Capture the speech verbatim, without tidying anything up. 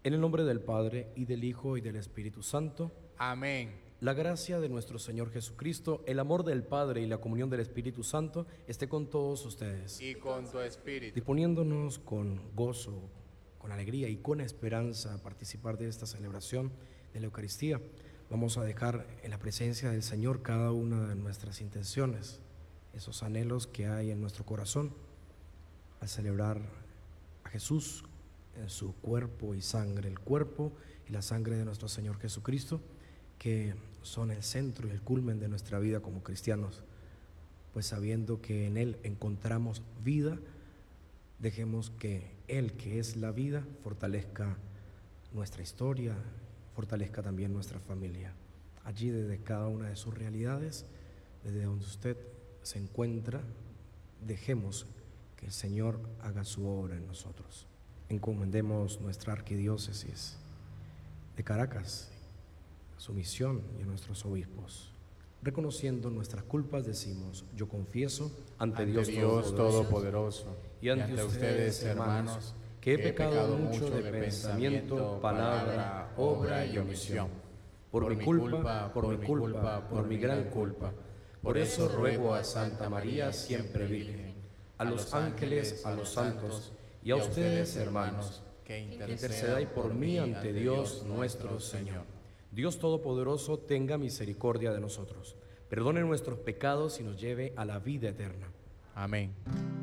En el nombre del Padre, y del Hijo, y del Espíritu Santo. Amén. La gracia de nuestro Señor Jesucristo, el amor del Padre y la comunión del Espíritu Santo esté con todos ustedes. Y con tu espíritu. Disponiéndonos con gozo, con alegría y con esperanza a participar de esta celebración de la Eucaristía, vamos a dejar en la presencia del Señor cada una de nuestras intenciones, esos anhelos que hay en nuestro corazón al celebrar a Jesús en su cuerpo y sangre, el cuerpo y la sangre de nuestro Señor Jesucristo, que son el centro y el culmen de nuestra vida como cristianos. Pues sabiendo que en Él encontramos vida, dejemos que Él, que es la vida, fortalezca nuestra historia, fortalezca también nuestra familia. Allí, desde cada una de sus realidades, desde donde usted se encuentra, dejemos que el Señor haga su obra en nosotros. Encomendemos nuestra arquidiócesis de Caracas, su misión y a nuestros obispos. Reconociendo nuestras culpas, decimos: yo confieso ante, ante Dios, Dios Todopoderoso, Todopoderoso y ante, y ante ustedes, hermanos, que he pecado mucho de pensamiento, palabra, obra y omisión. Por mi culpa, por mi culpa, por mi gran culpa. Por eso ruego a Santa María, siempre Virgen, a los ángeles, a los santos y a ustedes, hermanos, que intercedáis por mí ante Dios nuestro Señor. Dios Todopoderoso tenga misericordia de nosotros, perdone nuestros pecados y nos lleve a la vida eterna. Amén.